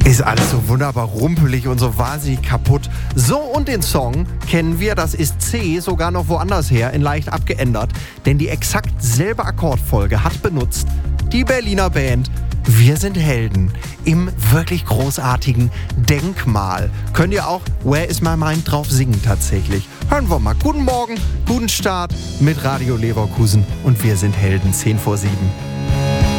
Ist alles so wunderbar rumpelig und so wahnsinnig kaputt. So, und den Song kennen wir, das ist C, sogar noch woanders her, in leicht abgeändert. Denn die exakt selbe Akkordfolge hat benutzt die Berliner Band Wir sind Helden im wirklich großartigen Denkmal. Könnt ihr auch Where is my mind drauf singen tatsächlich. Hören wir mal. Guten Morgen, guten Start mit Radio Leverkusen und Wir sind Helden, 10 vor 7.